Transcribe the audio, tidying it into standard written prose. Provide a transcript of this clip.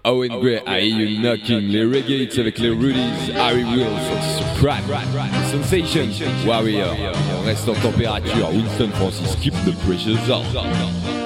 Owen Gray, I hear you knocking, les Reggates avec les Rudies, Harry Wills, Supreme, Sensation, Warrior, on reste en température, Winston Francis, keep the pressure zone.